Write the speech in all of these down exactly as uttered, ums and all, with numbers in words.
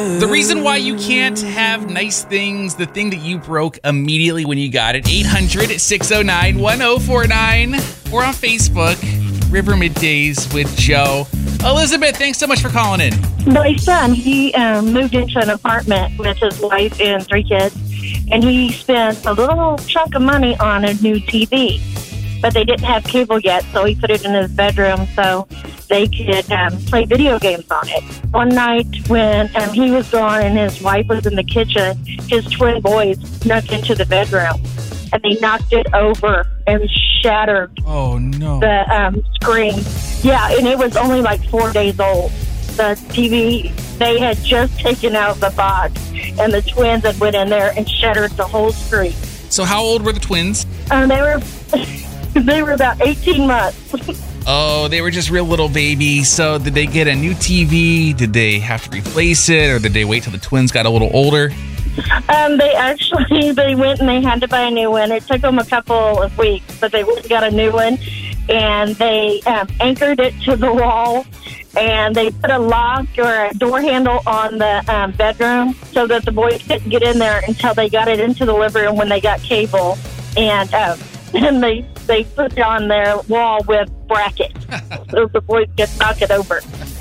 The reason why you can't have nice things, the thing that you broke immediately when you got it, eight hundred, six oh nine, one oh four nine. Or on Facebook, River Middays with Joe. Elizabeth, thanks so much for calling in. My son, he um, moved into an apartment with his wife and three kids, and he spent a little chunk of money on a new T V. But they didn't have cable yet, so he put it in his bedroom so they could um, play video games on it. One night when um, he was gone and his wife was in the kitchen, his twin boys snuck into the bedroom, and they knocked it over and shattered oh, no. the um, screen. Yeah, and it was only like four days old. The T V, they had just taken out the box, and the twins had went in there and shattered the whole screen. So how old were the twins? Um, they were... They were about eighteen months. Oh, they were just real little babies. So did they get a new T V? Did they have to replace it? Or did they wait till the twins got a little older? Um, they actually, they went and they had to buy a new one. It took them a couple of weeks, but they went and got a new one. And they um, anchored it to the wall. And they put a lock or a door handle on the um, bedroom so that the boys couldn't get in there until they got it into the living room when they got cable. And... Um, And they, they put it on their wall with brackets so the boys could knock it over.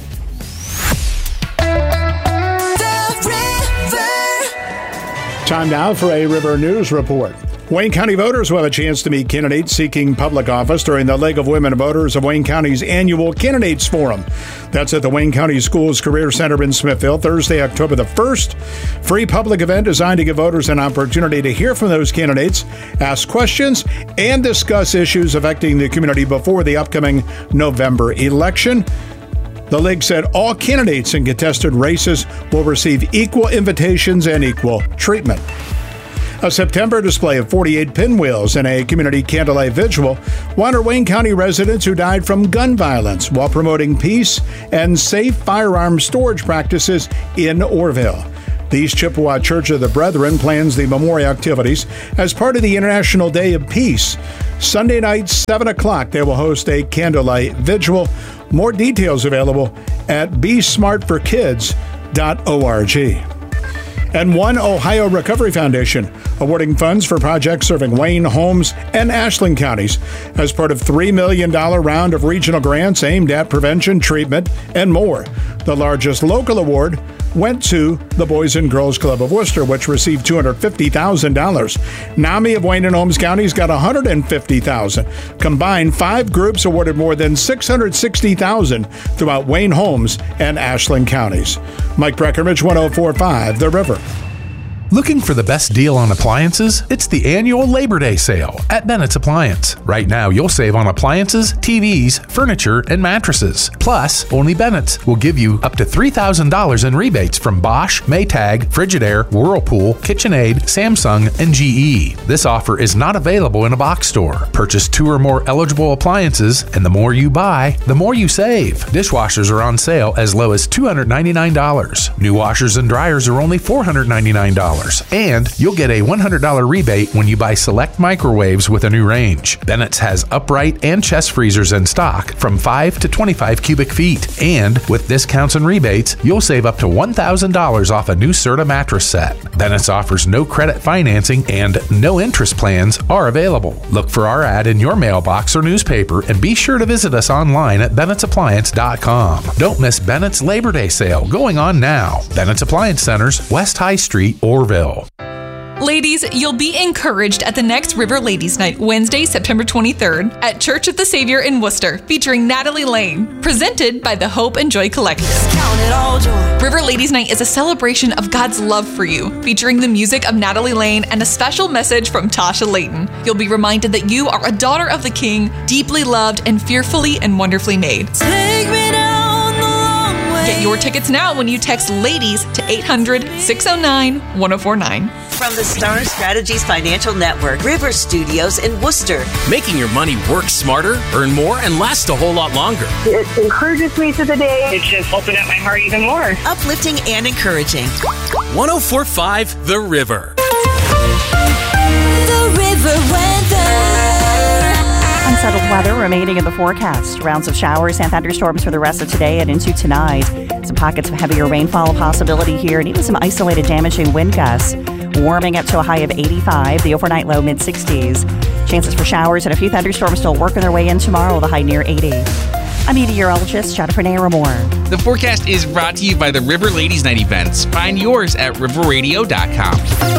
Time now for a River News Report. Wayne County voters will have a chance to meet candidates seeking public office during the League of Women Voters of Wayne County's annual Candidates Forum. That's at the Wayne County Schools Career Center in Smithville, Thursday, October the first. Free public event designed to give voters an opportunity to hear from those candidates, ask questions, and discuss issues affecting the community before the upcoming November election. The League said all candidates in contested races will receive equal invitations and equal treatment. A September display of forty-eight pinwheels and a community candlelight vigil honor Wayne County residents who died from gun violence while promoting peace and safe firearm storage practices in Orrville. The East Chippewa Church of the Brethren plans the memorial activities as part of the International Day of Peace. Sunday night, seven o'clock, they will host a candlelight vigil. More details available at be smart for kids dot org. And One Ohio Recovery Foundation awarding funds for projects serving Wayne, Holmes, and Ashland counties as part of three million dollars round of regional grants aimed at prevention, treatment, and more. The largest local award went to the Boys and Girls Club of Worcester, which received two hundred fifty thousand dollars. NAMI of Wayne and Holmes counties got one hundred fifty thousand dollars. Combined, five groups awarded more than six hundred sixty thousand dollars throughout Wayne, Holmes, and Ashland counties. Mike Breckenridge, one oh four point five The River. Looking for the best deal on appliances? It's the annual Labor Day sale at Bennett's Appliance. Right now, you'll save on appliances, T Vs, furniture, and mattresses. Plus, only Bennett's will give you up to three thousand dollars in rebates from Bosch, Maytag, Frigidaire, Whirlpool, KitchenAid, Samsung, and G E. This offer is not available in a box store. Purchase two or more eligible appliances, and the more you buy, the more you save. Dishwashers are on sale as low as two hundred ninety-nine dollars. New washers and dryers are only four hundred ninety-nine dollars. And you'll get a one hundred dollars rebate when you buy select microwaves with a new range. Bennett's has upright and chest freezers in stock from five to twenty-five cubic feet. And with discounts and rebates, you'll save up to one thousand dollars off a new Serta mattress set. Bennett's offers no credit financing and no interest plans are available. Look for our ad in your mailbox or newspaper and be sure to visit us online at Bennett's Appliance dot com. Don't miss Bennett's Labor Day sale going on now. Bennett's Appliance Centers, West High Street, Orrville. Ladies, you'll be encouraged at the next River Ladies Night, Wednesday, September twenty-third, at Church of the Savior in Worcester, featuring Natalie Lane, presented by the Hope and Joy Collective. Count it all joy. River Ladies Night is a celebration of God's love for you, featuring the music of Natalie Lane and a special message from Tasha Layton. You'll be reminded that you are a daughter of the King, deeply loved and fearfully and wonderfully made. Take me down the long way. Get your tickets now when you text LADIES to eight hundred, six oh nine, one oh four nine. From the Star Strategies Financial Network, River Studios in Worcester. Making your money work smarter, earn more, and last a whole lot longer. It encourages me through the day. It's just opened up my heart even more. Uplifting and encouraging. one oh four point five The River. The River weather. Unsettled weather remaining in the forecast. Rounds of showers and thunderstorms for the rest of today and into tonight. Some pockets of heavier rainfall possibility here, and even some isolated damaging wind gusts. Warming up to a high of eighty-five, the overnight low mid sixties. Chances for showers and a few thunderstorms still working their way in tomorrow with a high near eighty. I'm meteorologist Jennifer Naramore. The forecast is brought to you by the River Ladies Night events. Find yours at river radio dot com.